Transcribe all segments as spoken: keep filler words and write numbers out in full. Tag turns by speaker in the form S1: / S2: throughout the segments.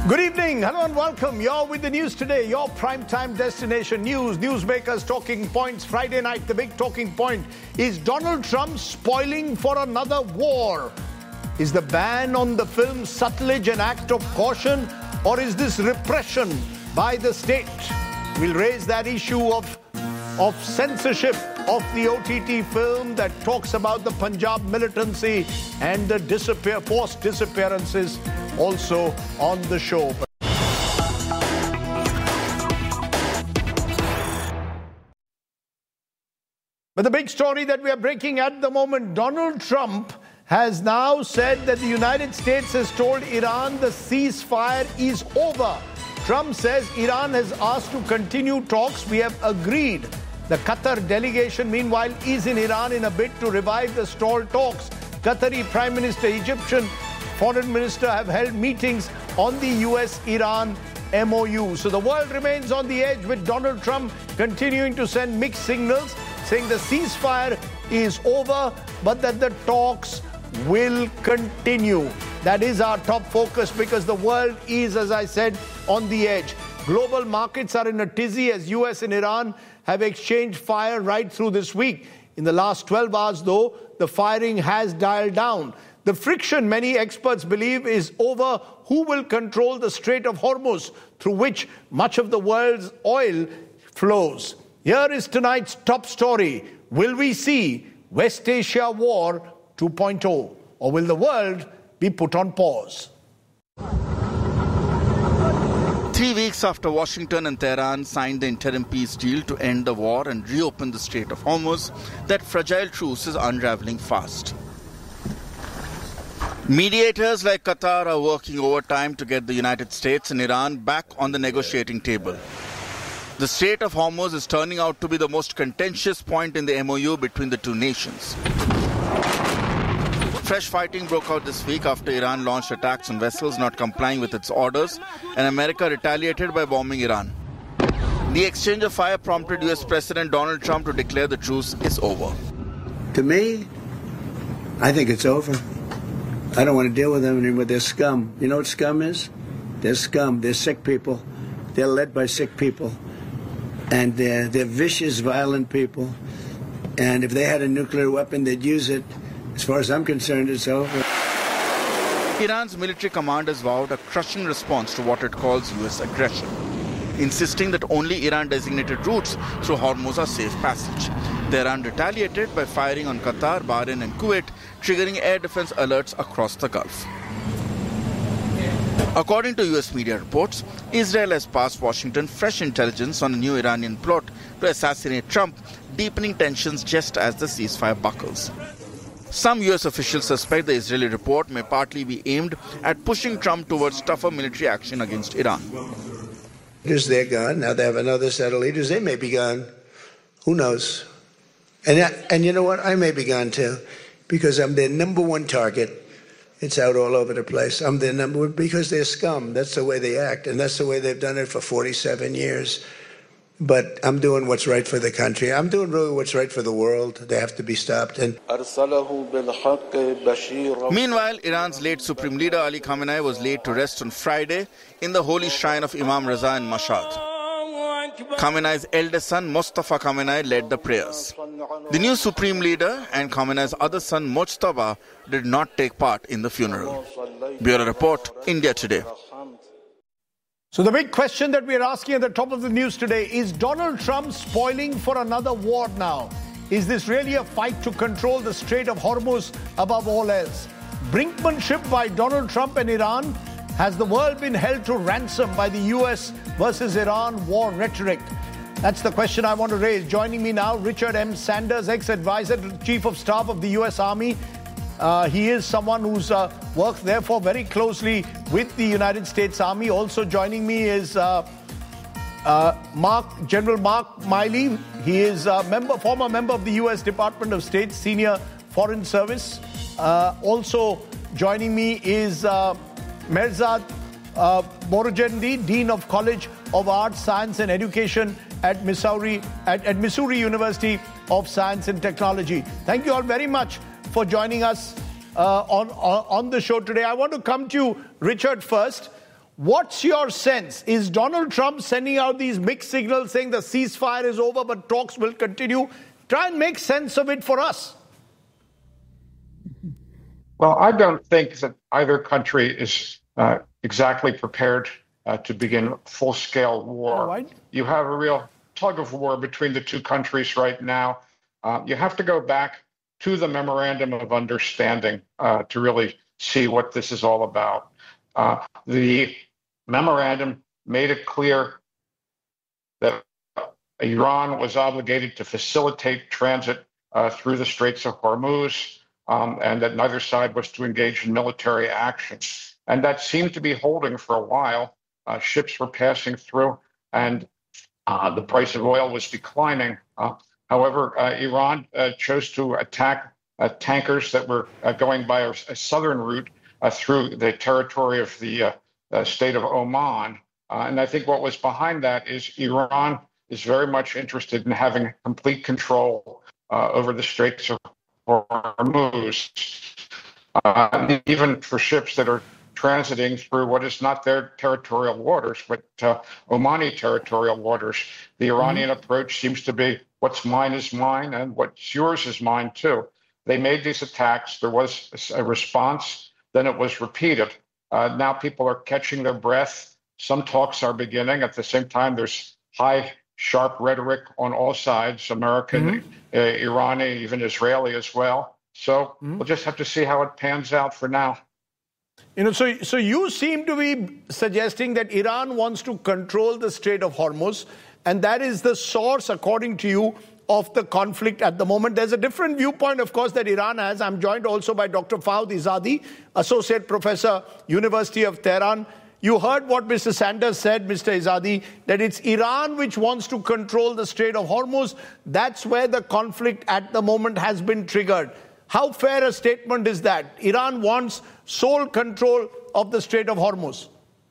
S1: Good evening. Hello and welcome. You're with the news today, your primetime destination news. Newsmakers talking points. Friday night, the big talking point is Donald Trump spoiling for another war. Is the ban on the film Sutlej an act of caution, or is this repression by the state? We'll raise that issue of, of censorship of the O T T film that talks about the Punjab militancy and the disappear, forced disappearances also on the show. But the big story that we are breaking at the moment, Donald Trump has now said that the United States has told Iran the ceasefire is over. Trump says Iran has asked to continue talks. We have agreed. The Qatar delegation, meanwhile, is in Iran in a bid to revive the stalled talks. Qatari Prime Minister, Egyptian Foreign Minister have held meetings on the U S Iran M O U. So the world remains on the edge with Donald Trump continuing to send mixed signals, saying the ceasefire is over, but that the talks will continue. That is our top focus because the world is, as I said, on the edge. Global markets are in a tizzy as U S and Iran have exchanged fire right through this week. In the last twelve hours, though, the firing has dialed down. The friction, many experts believe, is over who will control the Strait of Hormuz, through which much of the world's oil flows. Here is tonight's top story. Will we see West Asia War two point oh, or will the world be put on pause?
S2: Three weeks after Washington and Tehran signed the interim peace deal to end the war and reopen the Strait of Hormuz, that fragile truce is unraveling fast. Mediators like Qatar are working overtime to get the United States and Iran back on the negotiating table. The Strait of Hormuz is turning out to be the most contentious point in the M O U between the two nations. Fresh fighting broke out this week after Iran launched attacks on vessels not complying with its orders, and America retaliated by bombing Iran. The exchange of fire prompted U S President Donald Trump to declare the truce is over.
S3: To me, I think it's over. I don't want to deal with them anymore. They're scum. You know what scum is? They're scum. They're sick people. They're led by sick people. And they're, they're vicious, violent people. And if they had a nuclear weapon, they'd use it. As far as I'm concerned, it's over.
S2: Iran's military command has vowed a crushing response to what it calls U S aggression, insisting that only Iran-designated routes through Hormuz are safe passage. Tehran retaliated by firing on Qatar, Bahrain and Kuwait, triggering air defense alerts across the Gulf. According to U S media reports, Israel has passed Washington fresh intelligence on a new Iranian plot to assassinate Trump, deepening tensions just as the ceasefire buckles. Some U S officials suspect the Israeli report may partly be aimed at pushing Trump towards tougher military action against Iran.
S3: Leaders, they're gone. Now they have another set of leaders. They may be gone. Who knows? And, and you know what? I may be gone too, because I'm their number one target. It's out all over the place. I'm their number one because they're scum. That's the way they act, and that's the way they've done it for forty-seven years. But I'm doing what's right for the country. I'm doing really what's right for the world. They have to be stopped. And
S2: meanwhile, Iran's late Supreme Leader Ali Khamenei was laid to rest on Friday in the holy shrine of Imam Raza in Mashhad. Khamenei's eldest son, Mustafa Khamenei, led the prayers. The new Supreme Leader and Khamenei's other son, Mojtaba, did not take part in the funeral. Bureau Report, India Today.
S1: So the big question that we're asking at the top of the news today is Donald Trump spoiling for another war now? Is this really a fight to control the Strait of Hormuz above all else? Brinkmanship by Donald Trump and Iran? Has the world been held to ransom by the U S versus Iran war rhetoric? That's the question I want to raise. Joining me now, Richard M. Sanders, ex-advisor to the Chief of Staff of the U S Army. Uh, he is someone who's uh, worked, therefore, very closely with the United States Army. Also joining me is uh, uh, Mark, General Mark Milley. He is a member, former member of the U S Department of State, Senior Foreign Service. Uh, also joining me is uh, Merzad uh, Morojendi, Dean of College of Arts, Science and Education at Missouri, at, at Missouri University of Science and Technology. Thank you all very much for joining us uh, on, on, on the show today. I want to come to you, Richard, first. What's your sense? Is Donald Trump sending out these mixed signals saying the ceasefire is over but talks will continue? Try and make sense of it for us.
S4: Well, I don't think that either country is uh, exactly prepared uh, to begin full-scale war.
S1: Right.
S4: You have a real tug of war between the two countries right now. Uh, you have to go back to the Memorandum of Understanding uh, to really see what this is all about. Uh, the memorandum made it clear that Iran was obligated to facilitate transit uh, through the Straits of Hormuz, um, and that neither side was to engage in military action. And that seemed to be holding for a while. Uh, ships were passing through, and uh, the price of oil was declining. Uh, however, uh, Iran uh, chose to attack uh, tankers that were uh, going by a, a southern route uh, through the territory of the uh, uh, state of Oman. Uh, and I think what was behind that is Iran is very much interested in having complete control uh, over the Straits of Hormuz, uh, even for ships that are transiting through what is not their territorial waters, but uh, Omani territorial waters. The Iranian mm-hmm. approach seems to be what's mine is mine and what's yours is mine too. They made these attacks. There was a response. Then it was repeated. Uh, now people are catching their breath. Some talks are beginning. At the same time, there's high, sharp rhetoric on all sides, American, mm-hmm. uh, Iranian, even Israeli as well. So mm-hmm. we'll just have to see how it pans out for now.
S1: You know, so, so you seem to be suggesting that Iran wants to control the Strait of Hormuz, and that is the source, according to you, of the conflict at the moment. There's a different viewpoint, of course, that Iran has. I'm joined also by Doctor Fawad Izadi, Associate Professor, University of Tehran. You heard what Mister Sanders said, Mister Izadi, that it's Iran which wants to control the Strait of Hormuz. That's where the conflict at the moment has been triggered. How fair a statement is that? Iran wants sole control of the Strait of Hormuz.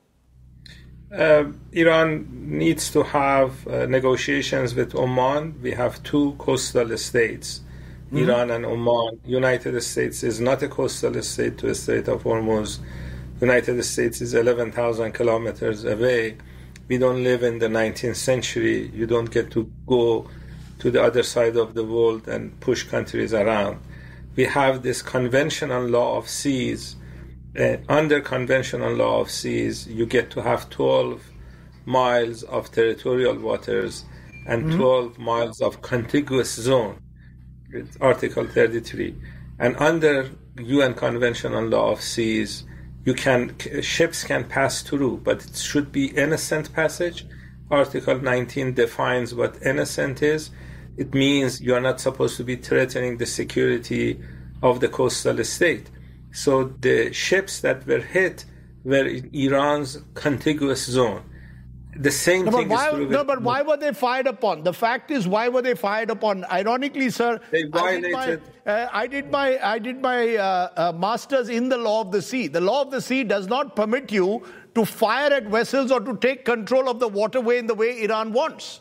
S5: Uh, Iran needs to have uh, negotiations with Oman. We have two coastal states, mm-hmm. Iran and Oman. United States is not a coastal state to the Strait of Hormuz. United States is eleven thousand kilometers away. We don't live in the nineteenth century. You don't get to go to the other side of the world and push countries around. We have this conventional law of seas. Uh, under conventional law of seas, you get to have twelve miles of territorial waters and mm-hmm. twelve miles of contiguous zone. It's Article thirty-three. And under U N conventional law of seas, you can ships can pass through, but it should be innocent passage. Article nineteen defines what innocent is. It means you are not supposed to be threatening the security of the coastal state. So the ships that were hit were in Iran's contiguous zone. The same
S1: no,
S5: thing
S1: why,
S5: is true.
S1: No, but why were they fired upon? The fact is, why were they fired upon? Ironically, sir,
S5: they violated.
S1: I did my, uh, I did my, I did my uh, uh, master's in the law of the sea. The law of the sea does not permit you to fire at vessels or to take control of the waterway in the way Iran wants.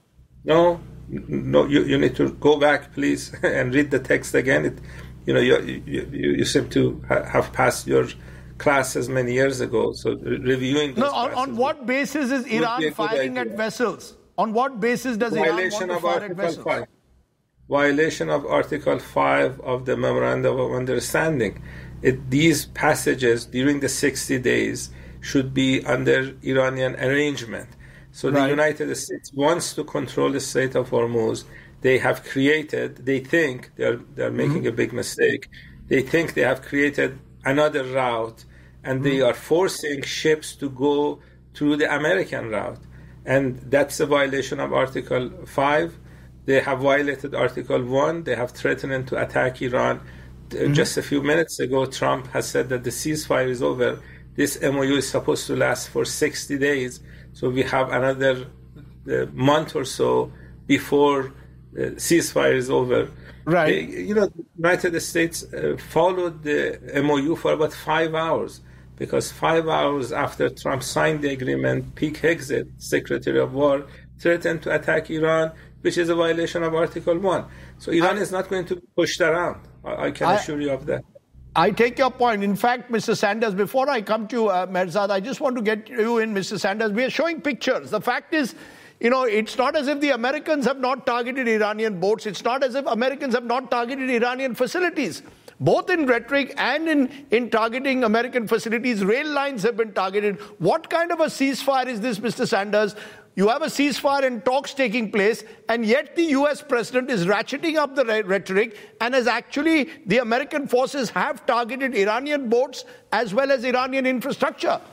S5: No, no, you, you need to go back, please, and read the text again. It, you know, you, you, you, you seem to ha- have passed your classes many years ago, so re- reviewing those
S1: No, on, on what basis is Iran firing at vessels? On what basis does
S5: Violation
S1: Iran want to fire
S5: Article
S1: at vessels?
S5: five. Violation of Article five of the Memorandum of Understanding. It, these passages during the sixty days should be under Iranian arrangement. So the
S1: right.
S5: United States wants to control the Strait of Hormuz. They have created, they think, they're, they're making mm-hmm. a big mistake, they think they have created another route, and mm-hmm. they are forcing ships to go through the American route. And that's a violation of Article five. They have violated Article one. They have threatened to attack Iran. Mm-hmm. Just a few minutes ago, Trump has said that the ceasefire is over. This M O U is supposed to last for sixty days. So we have another uh, month or so before the ceasefire is over.
S1: Right.
S5: They, you know, the United States uh, followed the M O U for about five hours because five hours after Trump signed the agreement, Pete Hegseth, Secretary of War, threatened to attack Iran, which is a violation of Article one. So Iran I, is not going to be pushed around. I, I can I, assure you of that.
S1: I take your point. In fact, Mister Sanders, before I come to uh, Mehrzad, I just want to get you in, Mister Sanders. We are showing pictures. The fact is, you know, it's not as if the Americans have not targeted Iranian boats. It's not as if Americans have not targeted Iranian facilities. Both in rhetoric and in, in targeting American facilities, rail lines have been targeted. What kind of a ceasefire is this, Mister Sanders? You have a ceasefire and talks taking place, and yet the U S president is ratcheting up the rhetoric and has actually, the American forces have targeted Iranian boats as well as Iranian infrastructure.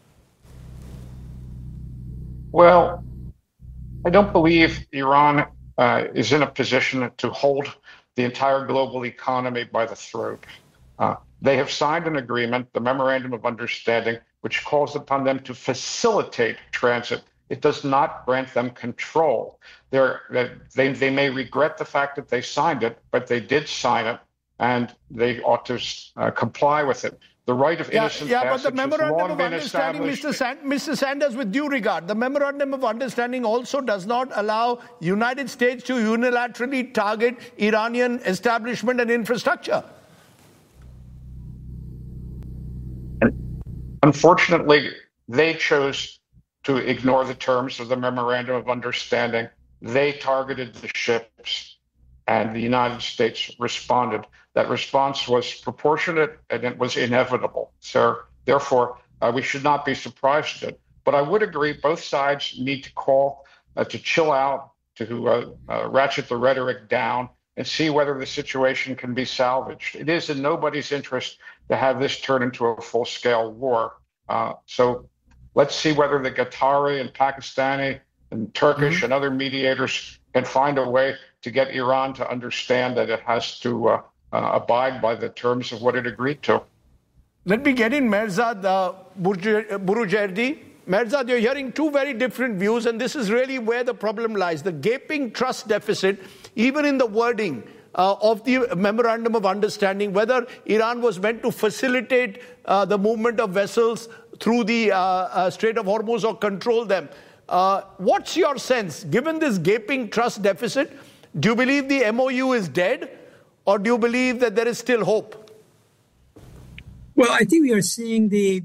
S4: Well, I don't believe Iran uh, is in a position to hold the entire global economy by the throat. Uh, they have signed an agreement, the Memorandum of Understanding, which calls upon them to facilitate transit. It does not grant them control. They're, they, they may regret the fact that they signed it, but they did sign it, and they ought to uh, comply with it. The right of innocent
S1: yeah, yeah,
S4: passage
S1: but the Memorandum
S4: has long
S1: of
S4: been
S1: Understanding,
S4: established.
S1: Mister San- Mister Sanders, with due regard, the Memorandum of Understanding also does not allow United States to unilaterally target Iranian establishment and infrastructure.
S4: Unfortunately, they chose to ignore the terms of the Memorandum of Understanding. They targeted the ships, and the United States responded. That response was proportionate and it was inevitable. So therefore, uh, we should not be surprised at it. But I would agree both sides need to call uh, to chill out, to uh, uh, ratchet the rhetoric down, and see whether the situation can be salvaged. It is in nobody's interest to have this turn into a full-scale war. Uh, so let's see whether the Qatari and Pakistani and Turkish mm-hmm. and other mediators can find a way to get Iran to understand that it has to uh, uh, abide by the terms of what it agreed to.
S1: Let me get in Mehrzad uh, Burujerdi. Mehrzad, you're hearing two very different views, and this is really where the problem lies. The gaping trust deficit, even in the wording uh, of the Memorandum of Understanding, whether Iran was meant to facilitate uh, the movement of vessels through the uh, uh, Strait of Hormuz or control them. Uh, what's your sense? Given this gaping trust deficit, do you believe the M O U is dead, or do you believe that there is still hope?
S6: Well, I think we are seeing the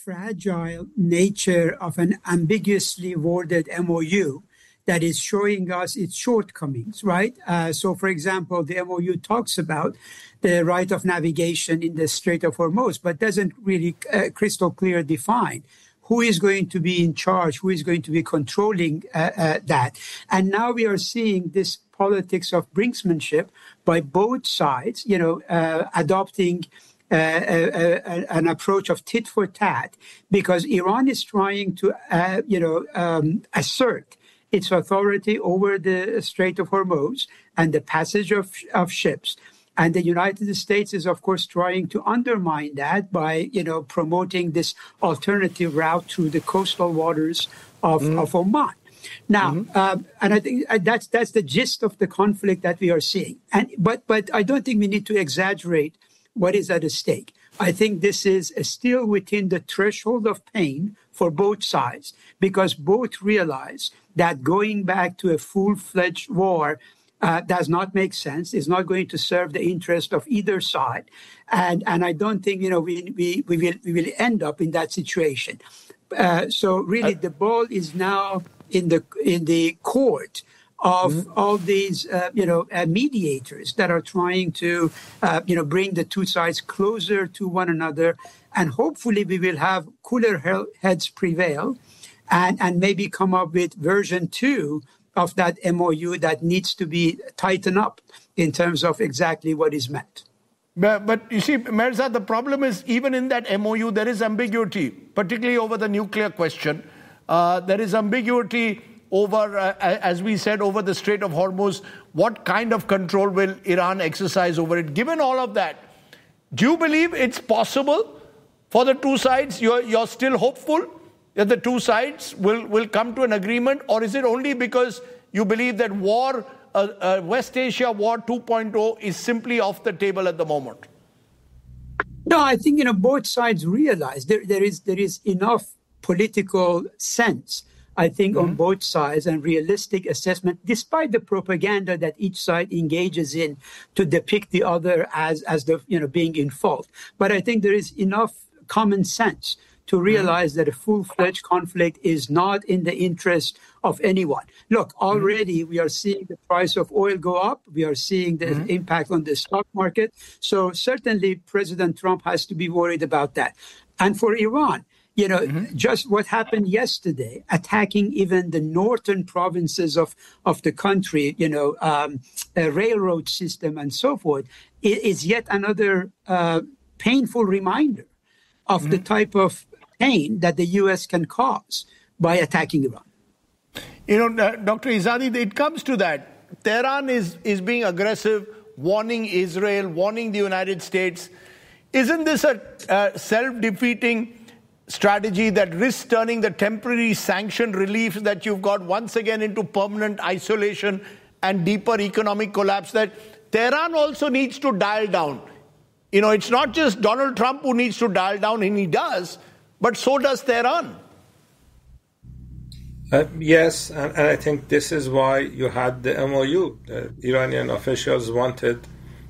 S6: fragile nature of an ambiguously worded M O U that is showing us its shortcomings, right? Uh, so, for example, the M O U talks about the right of navigation in the Strait of Hormuz, but doesn't really uh, crystal clear define who is going to be in charge, who is going to be controlling uh, uh, that. And now we are seeing this politics of brinksmanship by both sides, you know, uh, adopting uh, a, a, an approach of tit for tat, because Iran is trying to, uh, you know, um, assert its authority over the Strait of Hormuz and the passage of, of ships. And the United States is, of course, trying to undermine that by, you know, promoting this alternative route through the coastal waters of, mm. of Oman. Now, mm-hmm. um, and I think that's that's the gist of the conflict that we are seeing. And but but I don't think we need to exaggerate what is at stake. I think this is still within the threshold of pain for both sides, because both realize that going back to a full-fledged war uh, does not make sense. It's not going to serve the interest of either side, and and I don't think you know we we we will we will end up in that situation. Uh, so really, the ball is now in the in the court of mm-hmm. all these, uh, you know, uh, mediators that are trying to, uh, you know, bring the two sides closer to one another, and hopefully we will have cooler he- heads prevail, and and maybe come up with version two of that M O U that needs to be tightened up in terms of exactly what is meant.
S1: But, but you see, Mehrzad, the problem is even in that M O U there is ambiguity, particularly over the nuclear question. Uh, there is ambiguity over, uh, as we said, over the Strait of Hormuz. What kind of control will Iran exercise over it? Given all of that, do you believe it's possible for the two sides? You're, you're still hopeful that the two sides will, will come to an agreement? Or is it only because you believe that war, uh, uh, West Asia War two point oh is simply off the table at the moment?
S6: No, I think, you know, both sides realize there, there is there is enough political sense I think,
S1: Mm-hmm.
S6: on both sides, and realistic assessment, despite the propaganda that each side engages in to depict the other as, as the, you know, being in fault. But I think there is enough common sense to realize mm-hmm. that a full-fledged conflict is not in the interest of anyone. Look, already mm-hmm. we are seeing the price of oil go up. We are seeing the mm-hmm. impact on the stock market. So certainly President Trump has to be worried about that. And for Iran, you know, mm-hmm. just what happened yesterday, attacking even the northern provinces of, of the country, you know, um, a railroad system and so forth, is yet another uh, painful reminder of mm-hmm. the type of pain that the U S can cause by attacking Iran.
S1: You know, Doctor Izadi, it comes to that. Tehran is, is being aggressive, warning Israel, warning the United States. Isn't this a uh, self-defeating strategy that risks turning the temporary sanction relief that you've got once again into permanent isolation and deeper economic collapse that Tehran also needs to dial down? You know, it's not just Donald Trump who needs to dial down, and he does, but so does Tehran.
S5: Uh, yes, and, and I think this is why you had the M O U. Uh, Iranian officials wanted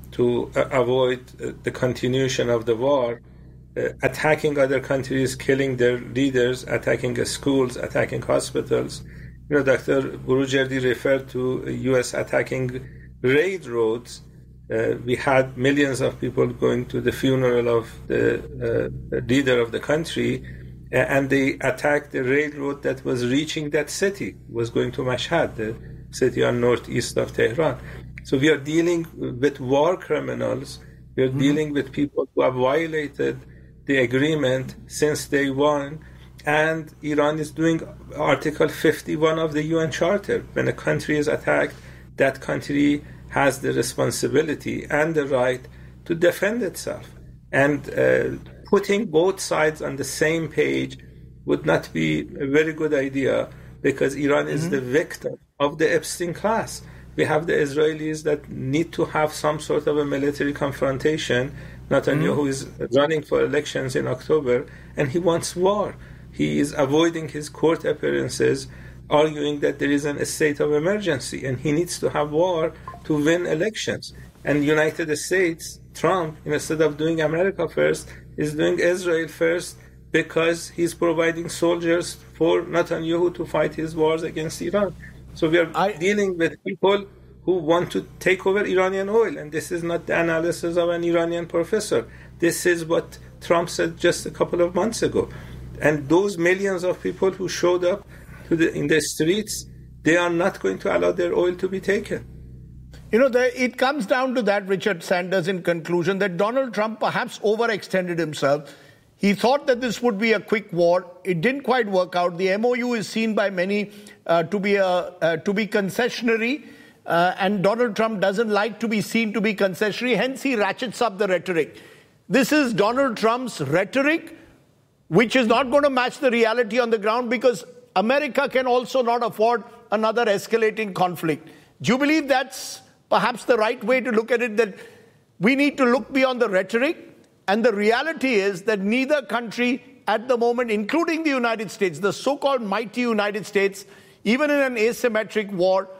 S5: to uh, avoid uh, the continuation of the war, uh, attacking other countries, killing their leaders, attacking uh, schools, attacking hospitals. You know, Doctor Burujerdi referred to U S attacking railroads. Uh, we had millions of people going to the funeral of the uh, leader of the country, and they attacked the railroad that was reaching that city, was going to Mashhad, the city on northeast of Tehran. So we are dealing with war criminals. We are mm-hmm. dealing with people who have violated the agreement since day one. And Iran is doing Article fifty-one of the U N Charter. When a country is attacked, that country has the responsibility and the right to defend itself. And uh, putting both sides on the same page would not be a very good idea, because Iran mm-hmm. is the victim of the Epstein class. We have the Israelis that need to have some sort of a military confrontation. Netanyahu mm-hmm. is running for elections in October, and he wants war. He is avoiding his court appearances, arguing that there is an, a state of emergency, and he needs to have war to win elections. And United States, Trump, instead of doing America first, is doing Israel first, because he's providing soldiers for Netanyahu to fight his wars against Iran. So we are I, dealing with people who want to take over Iranian oil, and this is not the analysis of an Iranian professor. This is what Trump said just a couple of months ago. And those millions of people who showed up to the, in the streets, they are not going to allow their oil to be taken.
S1: You know, the, it comes down to that, Richard Sanders, in conclusion, that Donald Trump perhaps overextended himself. He thought that this would be a quick war. It didn't quite work out. The M O U is seen by many uh, to be a, uh, to be concessionary, uh, and Donald Trump doesn't like to be seen to be concessionary. Hence, he ratchets up the rhetoric. This is Donald Trump's rhetoric, which is not going to match the reality on the ground, because America can also not afford another escalating conflict. Do you believe that's perhaps the right way to look at it, that we need to look beyond the rhetoric? And the reality is that neither country at the moment, including the United States, the so-called mighty United States, even in an asymmetric war,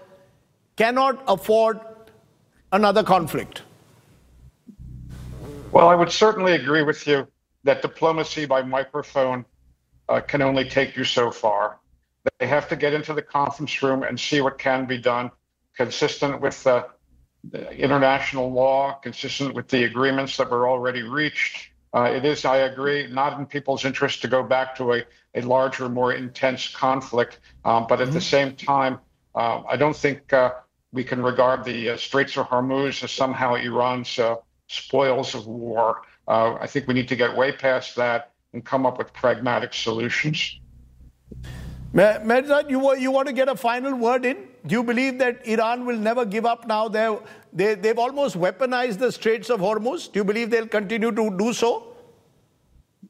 S1: cannot afford another conflict.
S4: Well, I would certainly agree with you that diplomacy by microphone uh, can only take you so far. They have to get into the conference room and see what can be done, consistent with uh, the international law, consistent with the agreements that were already reached. Uh, it is, I agree, not in people's interest to go back to a, a larger, more intense conflict. Um, but at mm-hmm. the same time, uh, I don't think uh, we can regard the uh, Straits of Hormuz as somehow Iran's uh, spoils of war. Uh, I think we need to get way past that and come up with pragmatic solutions.
S1: Mehrdad, you, you want to get a final word in? Do you believe that Iran will never give up now? They're, they, they've almost weaponized the Straits of Hormuz. Do you believe they'll continue to do so?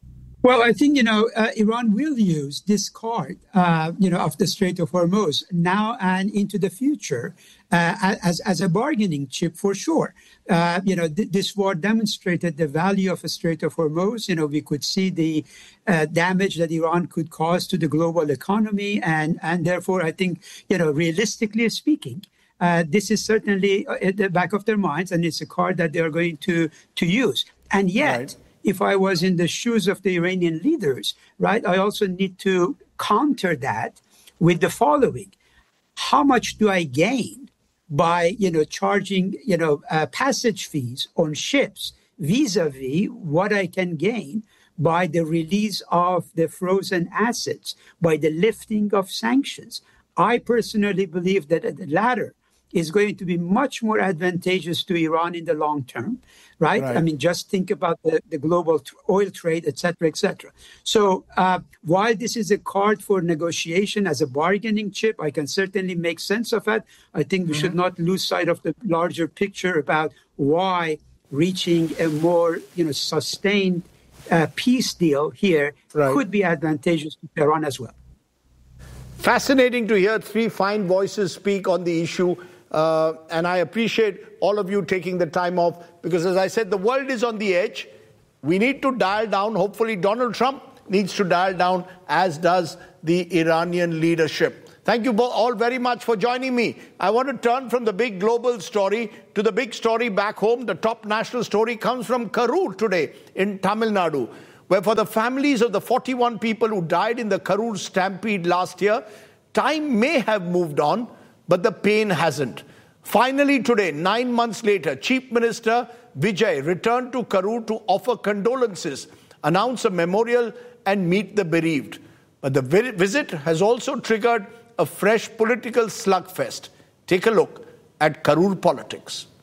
S6: Well, I think, you know, uh, Iran will use this card, uh, you know, of the Strait of Hormuz now and into the future uh, as, as a bargaining chip for sure. Uh, you know, th- this war demonstrated the value of the Strait of Hormuz. You know, we could see the uh, damage that Iran could cause to the global economy. And, and therefore, I think, you know, realistically speaking, uh, this is certainly at the back of their minds, and it's a card that they are going to, to use. And yet, right. If I was in the shoes of the Iranian leaders, right, I also need to counter that with the following. How much do I gain by, you know, charging, you know, uh, passage fees on ships vis-a-vis what I can gain by the release of the frozen assets, by the lifting of sanctions? I personally believe that the latter is going to be much more advantageous to Iran in the long term, right? right. I mean, just think about the, the global t- oil trade, et cetera, et cetera. So uh, while this is a card for negotiation as a bargaining chip, I can certainly make sense of it. I think we mm-hmm. should not lose sight of the larger picture about why reaching a more, you know, sustained uh, peace deal here right. could be advantageous to Iran as well.
S1: Fascinating to hear three fine voices speak on the issue. Uh, and I appreciate all of you taking the time off because, as I said, the world is on the edge. We need to dial down. Hopefully, Donald Trump needs to dial down, as does the Iranian leadership. Thank you all very much for joining me. I want to turn from the big global story to the big story back home. The top national story comes from Karur today in Tamil Nadu, where for the families of the forty-one people who died in the Karur stampede last year, time may have moved on, but the pain hasn't. Finally today, nine months later, Chief Minister Vijay returned to Karur to offer condolences, announce a memorial and meet the bereaved. But the visit has also triggered a fresh political slugfest. Take a look at Karur politics.